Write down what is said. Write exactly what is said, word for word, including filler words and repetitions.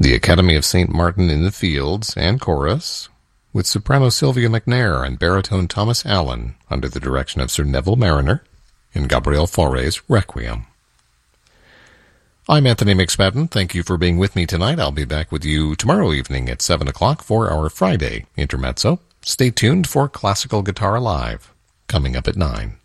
The Academy of Saint Martin in the Fields and Chorus, with soprano Sylvia McNair and baritone Thomas Allen under the direction of Sir Neville Mariner in Gabriel Fauré's Requiem. I'm Anthony McSpadden. Thank you for being with me tonight. I'll be back with you tomorrow evening at seven o'clock for our Friday Intermezzo. Stay tuned for Classical Guitar Live, coming up at nine.